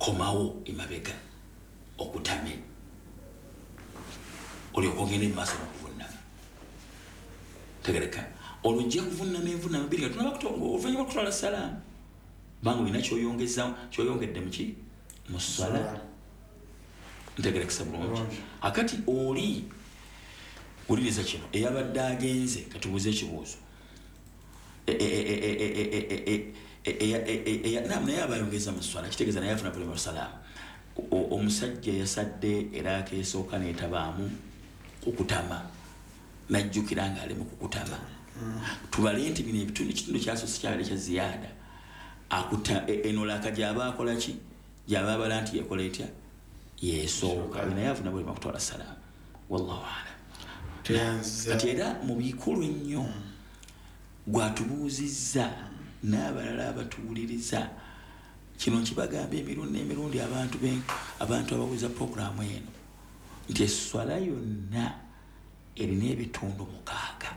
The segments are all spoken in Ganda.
komawo imabega okutame olyokogenda emaaso nokuvunama tegereka olujja kuvunama envunama bbiri nga tunabakutongo oluvannyuma lwokutwala salaamu banga olina kyoyongedde muki mu ssala ntegerekesa bulungi akati oli wuliriza kino eyabadde agenze katubuuze ekibuuzo naye abayongeza mu ssala kitegeeza naye afuna bulema salaamu omusajja yasadde era akeesooka neetabaamu kukutama najjukira ng'ali mu kukutama tubale nti bino ekitundu kyasoose kyabadde kya ziyaada enolaka gy'aba akola ki gy'aba abala nti yekola etya yeesooka naye afuna bulema kutwala salaamu wallahu alam kati era mu bikulu ennyo gwatubuuzizza n'abalala abatuwuliriza kino nkibagamba emirundi abantu abawuliza puroguramu eno nti esswala yonna erina ebitundu 6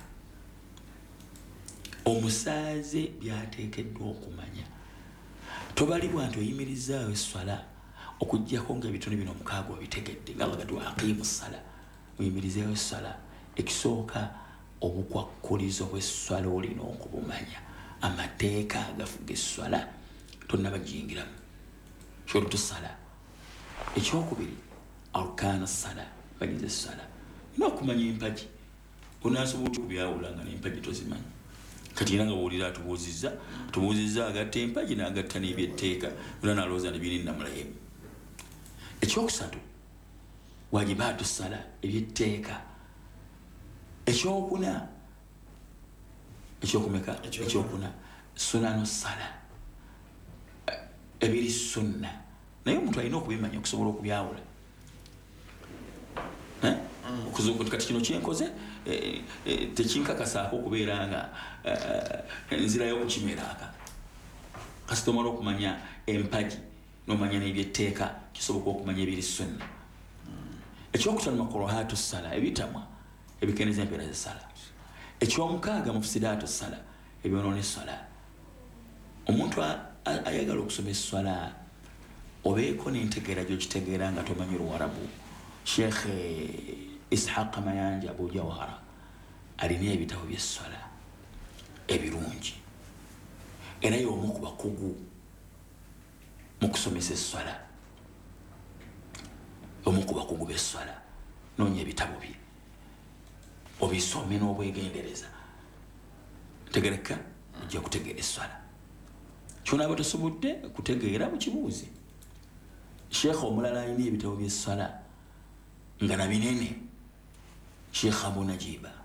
omusaaze byateekeddwa okumanya tobalibwa nti oyimirizaawo esswala okuggyako ng'ebitundu bino 6 obitegedde nga bagadde waqiimu ssala oyimirizeewo esswala ekisooka obukwakkulizo bw'esswala olina okubumanya amateeka agafuga esswala tonnabagiyingiramu shurutu ssala ekyokubiri arkaana ssala bagize esswala olina okumanya empagi onaasobola okubyawula nga n'empagi tozimanyi kati era nga bwolira atubuuzizza agatta empagi n'agatta n'ebyetteeka era nalowooza nebirinnamulayeemu ekyokusatu wajibaatu ssala ebyetteeka ekyokuna sunanu ssala ebiri sunna naye omuntu alina okubimanya okusobola okubyawula kati kino kyenkoze tekinkakasaako okubeera nga nzira y'okukimeraaka kasita omala okumanya empagi n'omanya n'ebyetteeka kisoboka okumanya ebiri sunna ekyokusatu makruhaatu ssala ebitamwa ebikendeeza empeera z'essala ekyomukaaga mufsidaatu ssala ebyonoona essala omuntu ayagala okusoma essala obeeko n'entegeera gy'okitegeera nga tomanyi Luwarabu Sheikh Ishaq Mayanja Abu Jawhara alina ebitabo by'essala ebirungi era y'omu ku bakugu mu kusomesa essala omu ku bakugu b'essala noonya ebitabo bye obisome n'obwegendereza tegereka ojja kutegeera essala kyonaaba tosobodde kutegeera mu kibuuzi sheekh omulala alina ebitabo by'essala nga na binene Sheikh Abu Najiba